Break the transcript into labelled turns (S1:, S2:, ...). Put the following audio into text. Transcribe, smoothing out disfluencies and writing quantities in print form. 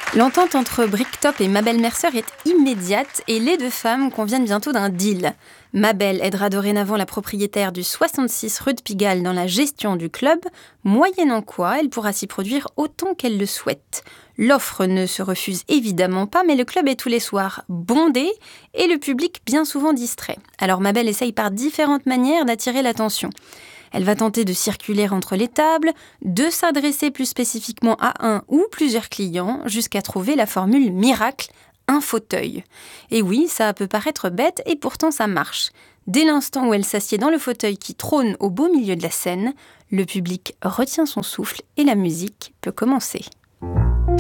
S1: L'entente entre Bricktop et Mabel Mercer est immédiate et les deux femmes conviennent bientôt d'un deal. Mabel aidera dorénavant la propriétaire du 66 rue de Pigalle dans la gestion du club, moyennant quoi elle pourra s'y produire autant qu'elle le souhaite. L'offre ne se refuse évidemment pas, mais le club est tous les soirs bondé et le public bien souvent distrait. Alors Mabel essaye par différentes manières d'attirer l'attention. Elle va tenter de circuler entre les tables, de s'adresser plus spécifiquement à un ou plusieurs clients, jusqu'à trouver la formule miracle, un fauteuil. Et oui, ça peut paraître bête et pourtant ça marche. Dès l'instant où elle s'assied dans le fauteuil qui trône au beau milieu de la scène, le public retient son souffle et la musique peut commencer.